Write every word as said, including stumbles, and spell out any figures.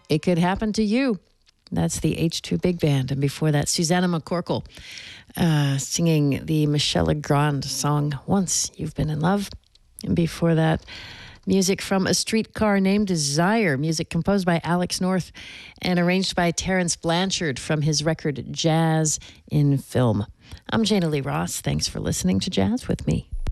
It Could Happen to You. That's the H two Big Band. And before that, Susanna McCorkle uh, singing the Michel Legrand song, Once You've Been in Love. And before that, music from A Streetcar Named Desire, music composed by Alex North and arranged by Terence Blanchard from his record Jazz in Film. I'm Jana Lee Ross. Thanks for listening to Jazz with me